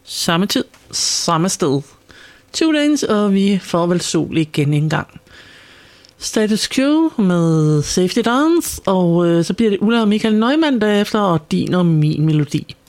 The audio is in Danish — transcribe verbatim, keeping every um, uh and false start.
Samme tid, samme sted. Two Lanes, og vi får vel sol igen en gang. Status Quo med Safety Dance, og øh, så bliver det Ulla og Michael Neumann derefter, og din og min melodi.